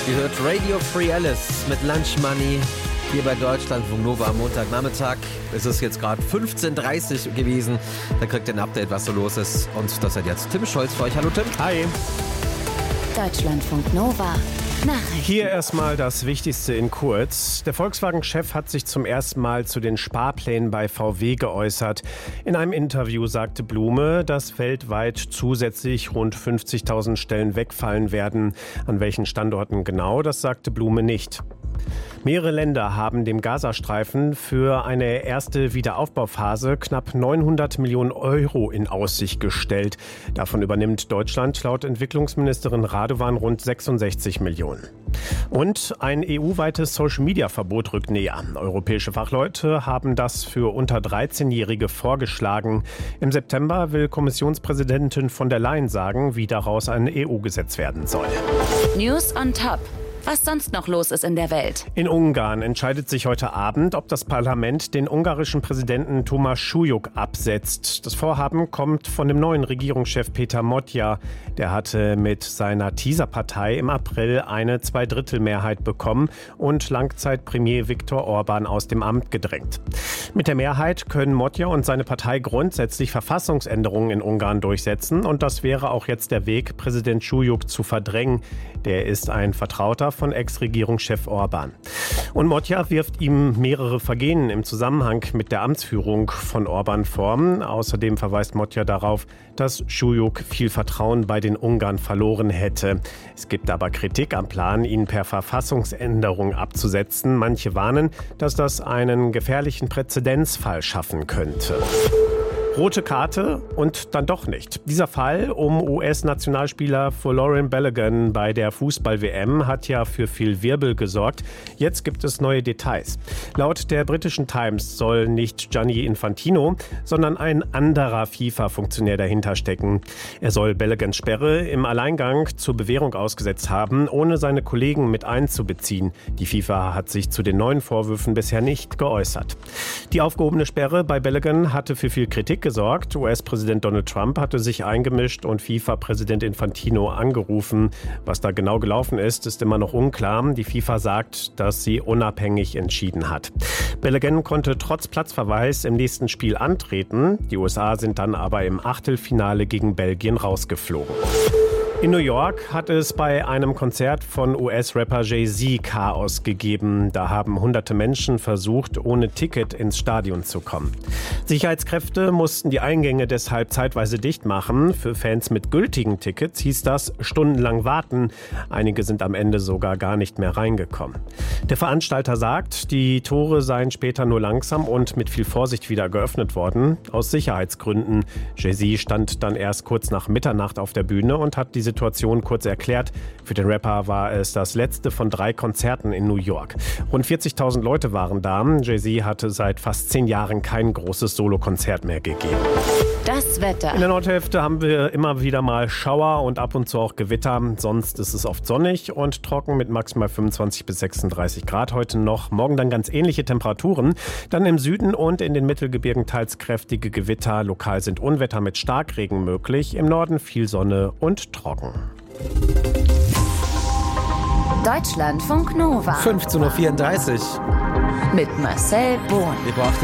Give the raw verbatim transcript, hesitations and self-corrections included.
Ihr hört Radio Free Alice mit Lunch Money hier bei Deutschlandfunk Nova am Montagnachmittag. Es ist jetzt gerade fünfzehn Uhr dreißig gewesen. Da kriegt ihr ein Update, was so los ist. Und das hat jetzt Tim Scholz für euch. Hallo Tim. Hi. Deutschlandfunk Nova. Nachrichten. Hier erstmal das Wichtigste in kurz. Der Volkswagen-Chef hat sich zum ersten Mal zu den Sparplänen bei V W geäußert. In einem Interview sagte Blume, dass weltweit zusätzlich rund fünfzigtausend Stellen wegfallen werden. An welchen Standorten genau, das sagte Blume nicht. Mehrere Länder haben dem Gazastreifen für eine erste Wiederaufbauphase knapp neunhundert Millionen Euro in Aussicht gestellt. Davon übernimmt Deutschland laut Entwicklungsministerin Radovan rund sechsundsechzig Millionen. Und ein E U-weites Social-Media-Verbot rückt näher. Europäische Fachleute haben das für unter dreizehnjährige vorgeschlagen. Im September will Kommissionspräsidentin von der Leyen sagen, wie daraus ein E U-Gesetz werden soll. News on top. Was sonst noch los ist in der Welt. In Ungarn entscheidet sich heute Abend, ob das Parlament den ungarischen Präsidenten Thomas Schulyk absetzt. Das Vorhaben kommt von dem neuen Regierungschef Péter Motya. Der hatte mit seiner Teaser-Partei im April eine Zweidrittelmehrheit bekommen und Langzeitpremier Viktor Orban aus dem Amt gedrängt. Mit der Mehrheit können Motya und seine Partei grundsätzlich Verfassungsänderungen in Ungarn durchsetzen. Und das wäre auch jetzt der Weg, Präsident Schulyk zu verdrängen. Der ist ein Vertrauter von Ex-Regierungschef Orban. Und Motya wirft ihm mehrere Vergehen im Zusammenhang mit der Amtsführung von Orban vor. Außerdem verweist Motya darauf, dass Schulyk viel Vertrauen bei den Ungarn verloren hätte. Es gibt aber Kritik am Plan, ihn per Verfassungsänderung abzusetzen. Manche warnen, dass das einen gefährlichen Präzedenzfall schaffen könnte. Rote Karte und dann doch nicht. Dieser Fall um U S-Nationalspieler Folarin Balogun bei der Fußball-W M hat ja für viel Wirbel gesorgt. Jetzt gibt es neue Details. Laut der britischen Times soll nicht Gianni Infantino, sondern ein anderer FIFA-Funktionär dahinter stecken. Er soll Baloguns Sperre im Alleingang zur Bewährung ausgesetzt haben, ohne seine Kollegen mit einzubeziehen. Die FIFA hat sich zu den neuen Vorwürfen bisher nicht geäußert. Die aufgehobene Sperre bei Balogun hatte für viel Kritik gesorgt. U S-Präsident Donald Trump hatte sich eingemischt und FIFA-Präsident Infantino angerufen. Was da genau gelaufen ist, ist immer noch unklar. Die FIFA sagt, dass sie unabhängig entschieden hat. Balogun konnte trotz Platzverweis im nächsten Spiel antreten. Die U S A sind dann aber im Achtelfinale gegen Belgien rausgeflogen. In New York hat es bei einem Konzert von U S-Rapper Jay-Z Chaos gegeben. Da haben hunderte Menschen versucht, ohne Ticket ins Stadion zu kommen. Sicherheitskräfte mussten die Eingänge deshalb zeitweise dicht machen. Für Fans mit gültigen Tickets hieß das stundenlang warten. Einige sind am Ende sogar gar nicht mehr reingekommen. Der Veranstalter sagt, die Tore seien später nur langsam und mit viel Vorsicht wieder geöffnet worden, aus Sicherheitsgründen. Jay-Z stand dann erst kurz nach Mitternacht auf der Bühne und hat die Situation kurz erklärt. Für den Rapper war es das letzte von drei Konzerten in New York. Rund vierzigtausend Leute waren da. Jay-Z hatte seit fast zehn Jahren kein großes Solokonzert mehr gegeben. Das Wetter. In der Nordhälfte haben wir immer wieder mal Schauer und ab und zu auch Gewitter. Sonst ist es oft sonnig und trocken mit maximal fünfundzwanzig bis sechsunddreißig Grad heute noch. Morgen dann ganz ähnliche Temperaturen. Dann im Süden und in den Mittelgebirgen teils kräftige Gewitter. Lokal sind Unwetter mit Starkregen möglich. Im Norden viel Sonne und trocken. Deutschlandfunk Nova. fünfzehn Uhr vierunddreißig. Mit Marcel Bohn. Ihr braucht